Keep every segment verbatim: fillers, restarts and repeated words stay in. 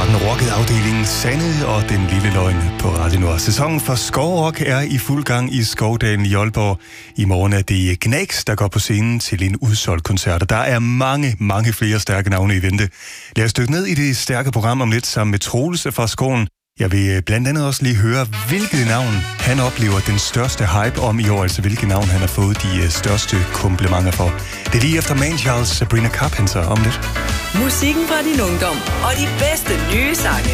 den rockede afdeling Sande og den lille løgn på Radio Nord. Sæsonen for Skovrock er i fuld gang i Skovdalen i Aalborg. I morgen er det Gnags, der går på scenen til en udsolgt koncert. Der er mange, mange flere stærke navne i vente. Lad os dykke ned i det stærke program om lidt sammen med Troels fra Skoven. Jeg vil blandt andet også lige høre, hvilket navn han oplever den største hype om i år, altså hvilket navn han har fået de største komplimenter for. Det er lige efter Man Charles Sabrina Carpenter om lidt. Musikken fra din ungdom og de bedste nye sange.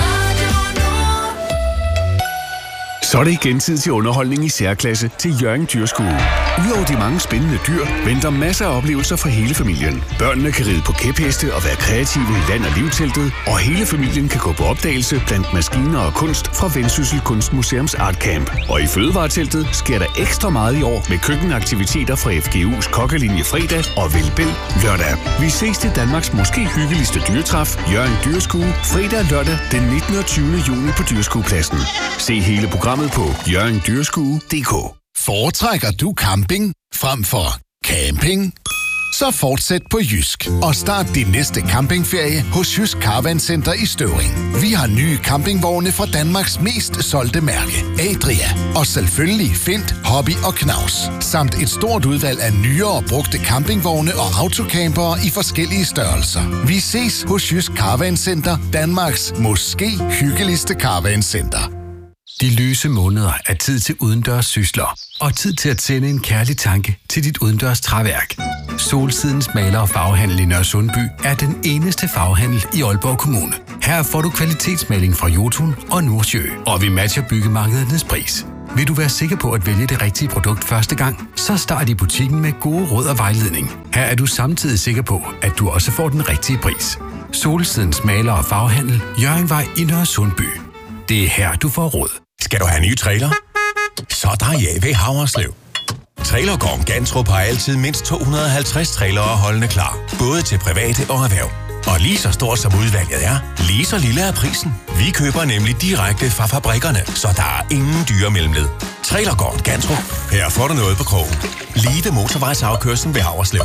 Så er det igen tid til underholdning i særklasse til Hjørring Dyrskue. Udover de mange spændende dyr, venter masser af oplevelser for hele familien. Børnene kan ride på kæpheste og være kreative i land- og livteltet, og hele familien kan gå på opdagelse blandt maskiner og kunst fra Vendsyssel Kunstmuseums Art Camp. Og i fødevareteltet sker der ekstra meget i år med køkkenaktiviteter fra F G U's kokkelinje fredag og Velbel lørdag. Vi ses til Danmarks måske hyggeligste dyretræf, Hjørring Dyrskue, fredag og lørdag den nittende og tyvende juni på Dyrskuepladsen. Se hele programmet på hjørring dyrskue punktum d k. Foretrækker du camping frem for camping? Så fortsæt på Jysk og start din næste campingferie hos Jysk Caravan Center i Støvring. Vi har nye campingvogne fra Danmarks mest solgte mærke, Adria. Og selvfølgelig Fint, Hobby og Knaus. Samt et stort udvalg af nyere og brugte campingvogne og autocampere i forskellige størrelser. Vi ses hos Jysk Caravan Center, Danmarks måske hyggeligste caravan center. De lyse måneder er tid til udendørs sysler og tid til at sende en kærlig tanke til dit udendørs træværk. Solsidens maler- og farvehandel i Nørresundby er den eneste farvehandel i Aalborg Kommune. Her får du kvalitetsmaling fra Jotun og Nordsjø, og vi matcher byggemarkedernes pris. Vil du være sikker på at vælge det rigtige produkt første gang, så start i butikken med gode råd og vejledning. Her er du samtidig sikker på, at du også får den rigtige pris. Solsidens maler- og farvehandel, Hjørringvej i Nørresundby. Det er her, du får råd. Skal du have nye trailer? Så er der ja ved Havrerslev. Trailergården Gantrup har altid mindst to hundrede og halvtreds trailere holdende klar. Både til private og erhverv. Og lige så stort som udvalget er, lige så lille er prisen. Vi køber nemlig direkte fra fabrikkerne, så der er ingen dyre mellemled. Trailergården Gantrup. Her får du noget på krogen. Lige ved motorvejsafkørslen ved Havrerslev.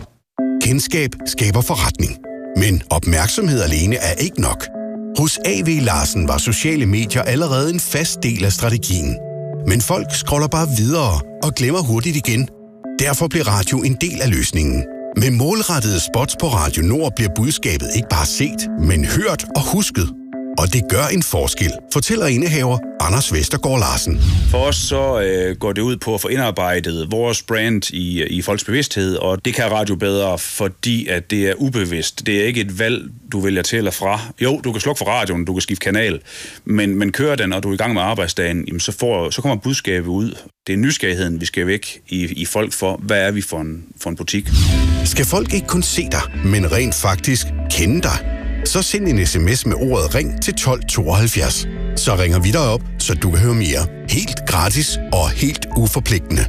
Kendskab skaber forretning. Men opmærksomhed alene er ikke nok. Hos A V Larsen var sociale medier allerede en fast del af strategien. Men folk scroller bare videre og glemmer hurtigt igen. Derfor blev radio en del af løsningen. Med målrettede spots på Radio Nord bliver budskabet ikke bare set, men hørt og husket. Og det gør en forskel, fortæller indehaver Anders Vestergaard Larsen. For os så øh, går det ud på at få indarbejdet vores brand i, i folks bevidsthed, og det kan radio bedre, fordi at det er ubevidst. Det er ikke et valg, du vælger til eller fra. Jo, du kan slukke for radioen, du kan skifte kanal, men, men kører den, og du er i gang med arbejdsdagen, jamen så, får, så kommer budskabet ud. Det er nysgerrigheden, vi skal væk i, i folk for, hvad er vi for en, for en butik. Skal folk ikke kun se dig, men rent faktisk kende dig? Så send en sms med ordet ring til tolv tooghalvfjerds. Så ringer vi dig op, så du kan høre mere. Helt gratis og helt uforpligtende.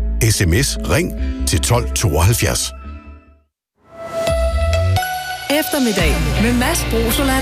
Sms ring til tolv tooghalvfjerds. Eftermiddag med Mads Brosolat